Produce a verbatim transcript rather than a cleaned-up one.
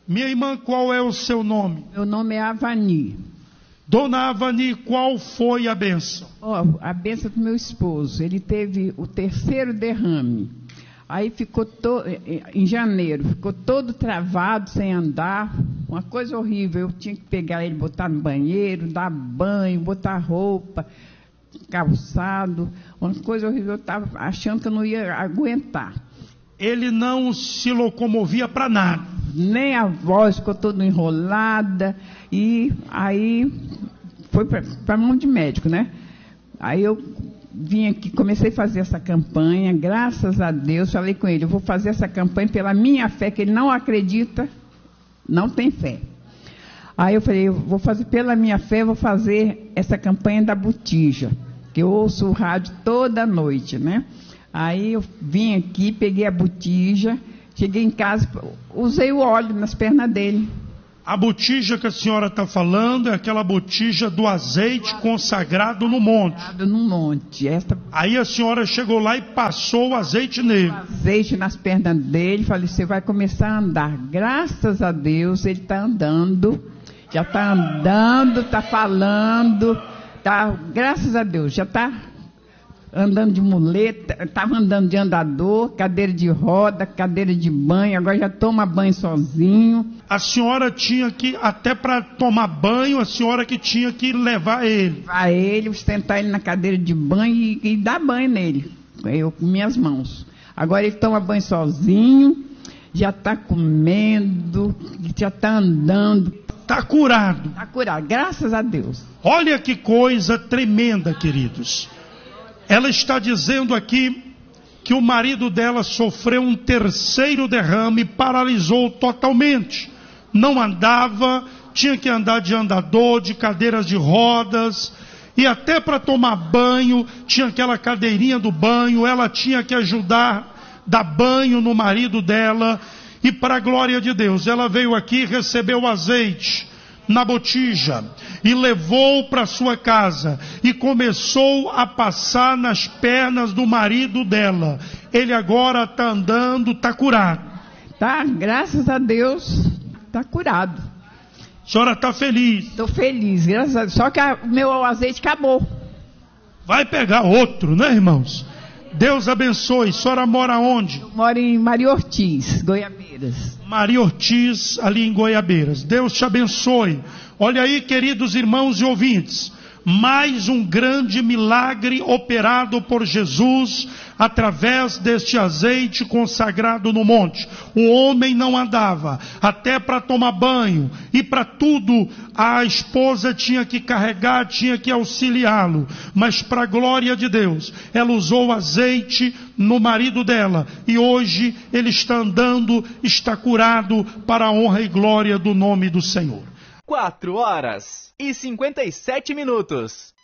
Minha irmã, qual é o seu nome? Meu nome é Avani. Dona Avani, qual foi a bênção? Oh, a bênção do meu esposo. Ele teve o terceiro derrame. Aí ficou to... em janeiro, ficou todo travado, sem andar. Uma coisa horrível. Eu tinha que pegar ele, botar no banheiro, dar banho, botar roupa, calçado. Uma coisa horrível. Eu estava achando que eu não ia aguentar. Ele não se locomovia para nada. Nem a voz ficou toda enrolada. E aí foi para a mão de médico, né? Aí eu vim aqui, comecei a fazer essa campanha, graças a Deus, falei com ele, eu vou fazer essa campanha pela minha fé, que ele não acredita, não tem fé. Aí eu falei, eu vou fazer pela minha fé, vou fazer essa campanha da botija, que eu ouço o rádio toda noite, né? Aí eu vim aqui, peguei a botija, cheguei em casa, usei o óleo nas pernas dele. A botija que a senhora está falando é aquela botija do azeite consagrado no monte. No monte. Esta... Aí a senhora chegou lá e passou o azeite nele. O azeite nas pernas dele, falei, você vai começar a andar. Graças a Deus, ele está andando, já está andando, está falando, tá, graças a Deus, já está andando de muleta, estava andando de andador, cadeira de roda, cadeira de banho, agora já toma banho sozinho. A senhora tinha que, até para tomar banho, a senhora que tinha que levar ele. Levar ele, sustentar ele na cadeira de banho e, e dar banho nele, eu com minhas mãos. Agora ele toma banho sozinho, já está comendo, já está andando. Está curado. Está curado, graças a Deus. Olha que coisa tremenda, queridos. Ela está dizendo aqui que o marido dela sofreu um terceiro derrame, paralisou totalmente. Não andava, tinha que andar de andador, de cadeiras de rodas, e até para tomar banho, tinha aquela cadeirinha do banho, ela tinha que ajudar, dar banho no marido dela, e para a glória de Deus, ela veio aqui, recebeu azeite na botija e levou para sua casa e começou a passar nas pernas do marido dela. Ele agora está andando, está curado. Tá, graças a Deus, está curado. A senhora está feliz? Estou feliz, graças a Deus. Só que o meu azeite acabou. Vai pegar outro, né, irmãos? Deus abençoe. A senhora mora onde? Eu moro em Maria Ortiz, Goiabeiras. Maria Ortiz, ali em Goiabeiras. Deus te abençoe. Olha aí, queridos irmãos e ouvintes, mais um grande milagre operado por Jesus através deste azeite consagrado no monte. O homem não andava, até para tomar banho e para tudo a esposa tinha que carregar, tinha que auxiliá-lo, mas para a glória de Deus, ela usou azeite no marido dela e hoje ele está andando, está curado para a honra e glória do nome do Senhor. Quatro horas e cinquenta e sete minutos.